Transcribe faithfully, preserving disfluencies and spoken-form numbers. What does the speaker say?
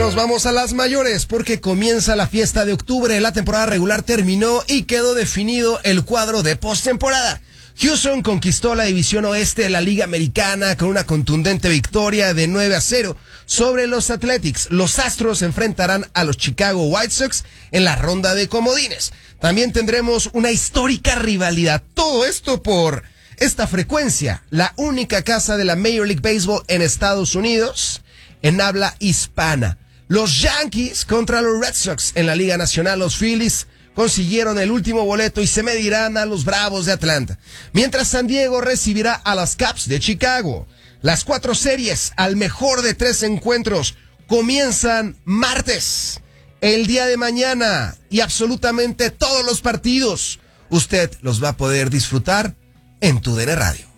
nos vamos a las mayores porque comienza la fiesta de octubre. La temporada regular terminó y quedó definido el cuadro de postemporada. Houston conquistó la división oeste de la Liga Americana con una contundente victoria de nueve a cero sobre los Athletics. Los Astros enfrentarán a los Chicago White Sox en la ronda de comodines. También tendremos una histórica rivalidad. Todo esto por esta frecuencia, la única casa de la Major League Baseball en Estados Unidos en habla hispana. Los Yankees contra los Red Sox en la Liga Nacional. Los Phillies consiguieron el último boleto y se medirán a los Bravos de Atlanta. Mientras San Diego recibirá a las Cubs de Chicago. Las cuatro series al mejor de tres encuentros comienzan martes. El día de mañana y absolutamente todos los partidos usted los va a poder disfrutar en tu D N Radio.